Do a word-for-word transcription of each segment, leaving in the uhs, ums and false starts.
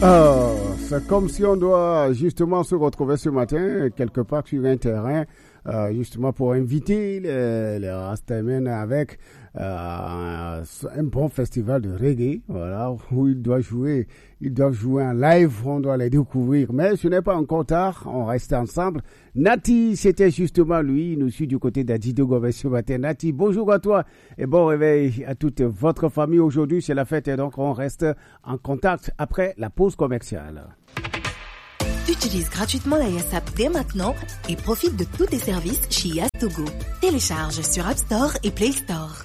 Oh, c'est comme si on doit justement se retrouver ce matin quelque part sur un terrain, euh, justement pour inviter les, les Rastamen avec euh, un bon festival de reggae, voilà, où ils doivent jouer, ils doivent jouer en live, on doit les découvrir. Mais ce n'est pas encore tard, on reste ensemble. Nati, c'était justement lui, nous suit du côté d'Adido Gomez ce matin. Nati, bonjour à toi et bon réveil à toute votre famille. Aujourd'hui, c'est la fête et donc on reste en contact après la pause commerciale. Utilise gratuitement la Yass App dès maintenant et profite de tous tes services chez Yass Togo. Télécharge sur App Store et Play Store.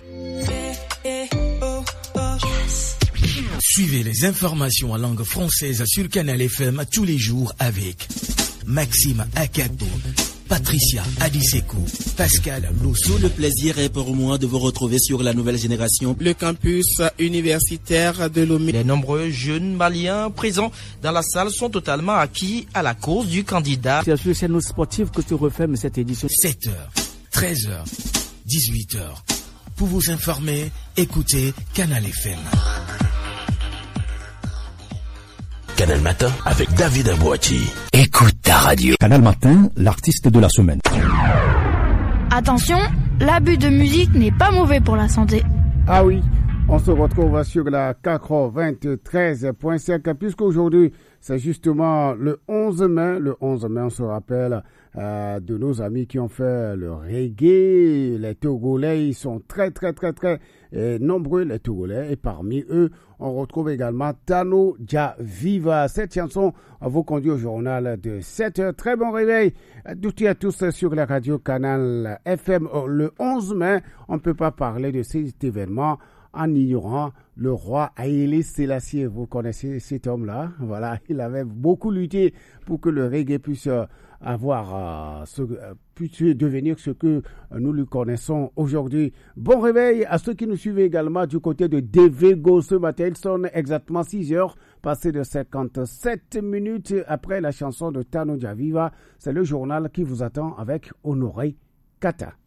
Yes. Suivez les informations en langue française sur Canal F M tous les jours avec Maxime Akato, Patricia Adiseko, Pascal Losso. Le plaisir est pour moi de vous retrouver sur la nouvelle génération. Le campus universitaire de Lomé. Les nombreux jeunes maliens présents dans la salle sont totalement acquis à la cause du candidat. C'est sur les chaînes sportives que se referme cette édition. sept heures, treize heures, dix-huit heures. Pour vous informer, écoutez Canal F M. Canal Matin avec David Abouati. Écoute ta radio. Canal Matin, l'artiste de la semaine. Attention, l'abus de musique n'est pas mauvais pour la santé. Ah oui, on se retrouve sur la quatre-vingt-treize point cinq puisqu'aujourd'hui c'est justement le onze mai. Le onze mai, on se rappelle euh, de nos amis qui ont fait le reggae. Les Togolais, ils sont très très très très euh, nombreux, les Togolais. Et parmi eux, on retrouve également Tano Javiva. Cette chanson vous conduit au journal de sept heures. Très bon réveil toutes et à tous sur la radio Canal F M. Le onze mai, on ne peut pas parler de cet événement en ignorant le roi Haïlé Sélassié. Vous connaissez cet homme-là. Voilà, il avait beaucoup lutté pour que le reggae puisse avoir, euh, ce, puisse devenir ce que nous lui connaissons aujourd'hui. Bon réveil à ceux qui nous suivent également du côté de Devego ce matin. Il sonne exactement six heures, passé de cinquante-sept minutes après la chanson de Tano Javiva. C'est le journal qui vous attend avec Honoré Kata.